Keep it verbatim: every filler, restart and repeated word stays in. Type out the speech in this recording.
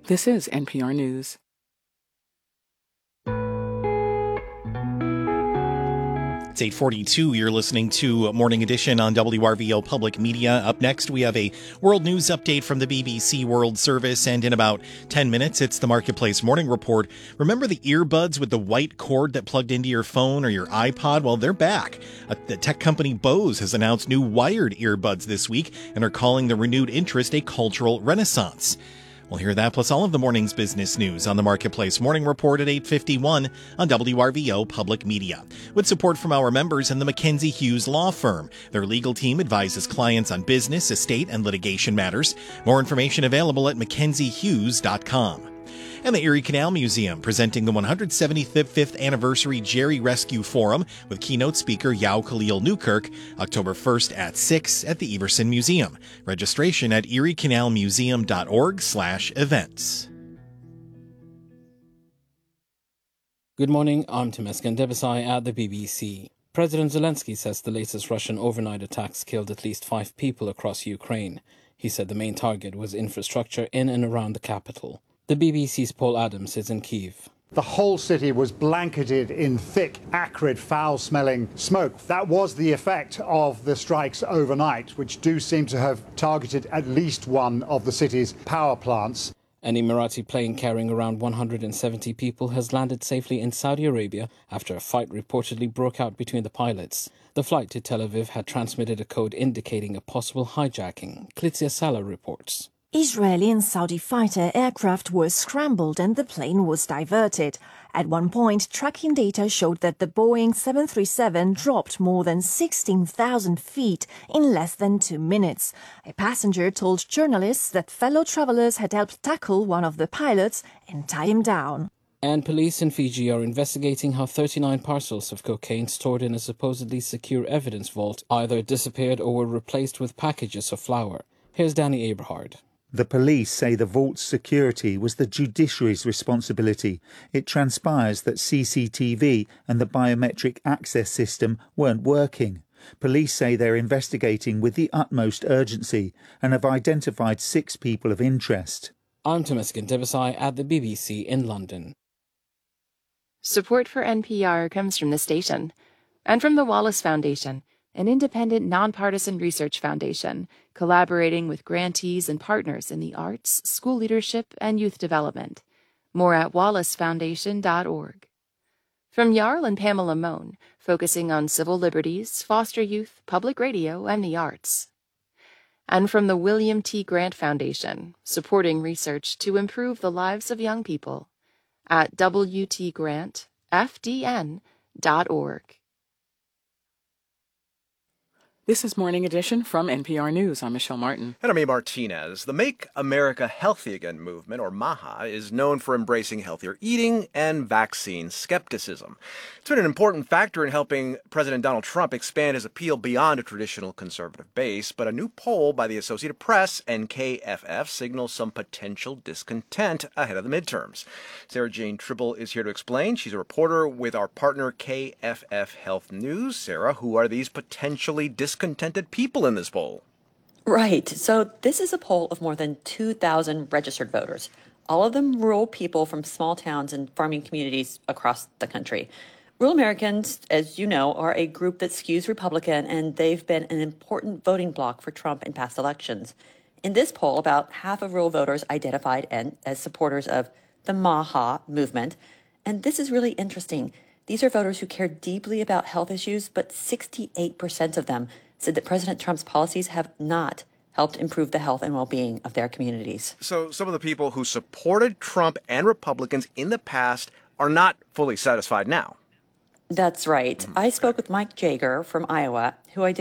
This is N P R News. It's eight forty-two. You're listening to Morning Edition on W R V O Public Media. Up next, we have a world news update from the B B C World Service. And in about ten minutes, it's the Marketplace Morning Report. Remember the earbuds with the white cord that plugged into your phone or your iPod? Well, they're back. The tech company Bose has announced new wired earbuds this week and are calling the renewed interest a cultural renaissance. We'll hear that plus all of the morning's business news on the Marketplace Morning Report at eight fifty-one on W R V O Public Media. With support from our members and the Mackenzie Hughes Law Firm. Their legal team advises clients on business, estate, and litigation matters. More information available at mackenzie hughes dot com. And the Erie Canal Museum presenting the one hundred seventy-fifth Anniversary Jerry Rescue Forum with keynote speaker Yao Khalil Newkirk, October first at six at the Everson Museum. Registration at erie canal museum dot org slash events. Good morning, I'm Temesgen Debesai at the B B C. President Zelensky says the latest Russian overnight attacks killed at least five people across Ukraine. He said the main target was infrastructure in and around the capital. The B B C's Paul Adams is in Kyiv. The whole city was blanketed in thick, acrid, foul-smelling smoke. That was the effect of the strikes overnight, which do seem to have targeted at least one of the city's power plants. An Emirati plane carrying around one hundred seventy people has landed safely in Saudi Arabia after a fight reportedly broke out between the pilots. The flight to Tel Aviv had transmitted a code indicating a possible hijacking. Klitsia Salah reports. Israeli and Saudi fighter aircraft were scrambled and the plane was diverted. At one point, tracking data showed that the Boeing seven thirty-seven dropped more than sixteen thousand feet in less than two minutes. A passenger told journalists that fellow travelers had helped tackle one of the pilots and tie him down. And police in Fiji are investigating how thirty-nine parcels of cocaine stored in a supposedly secure evidence vault either disappeared or were replaced with packages of flour. Here's Danny Aberhard. The police say the vault's security was the judiciary's responsibility. It transpires that C C T V and the biometric access system weren't working. Police say they're investigating with the utmost urgency and have identified six people of interest. I'm Temesgen Debesai at the B B C in London. Support for N P R comes from the station and from the Wallace Foundation, an independent, nonpartisan research foundation collaborating with grantees and partners in the arts, school leadership, and youth development. More at wallace foundation dot org. From Jarl and Pamela Mohn, focusing on civil liberties, foster youth, public radio, and the arts. And from the William T. Grant Foundation, supporting research to improve the lives of young people at w t grant f d n dot org. This is Morning Edition from N P R News. I'm Michelle Martin. And I'm A. Martinez. The Make America Healthy Again movement, or MAHA, is known for embracing healthier eating and vaccine skepticism. It's been an important factor in helping President Donald Trump expand his appeal beyond a traditional conservative base, but a new poll by the Associated Press and K F F signals some potential discontent ahead of the midterms. Sarah Jane Tribble is here to explain. She's a reporter with our partner K F F Health News. Sarah, who are these potentially discontented Discontented people in this poll? Right. So this is a poll of more than two thousand registered voters, all of them rural people from small towns and farming communities across the country. Rural Americans, as you know, are a group that skews Republican, and they've been an important voting bloc for Trump in past elections. In this poll, about half of rural voters identified as supporters of the MAHA movement. And this is really interesting. These are voters who care deeply about health issues, but sixty-eight percent of them said that President Trump's policies have not helped improve the health and well-being of their communities. So some of the people who supported Trump and Republicans in the past are not fully satisfied now. That's right. Mm-hmm. I spoke with Mike Jager from Iowa, who identified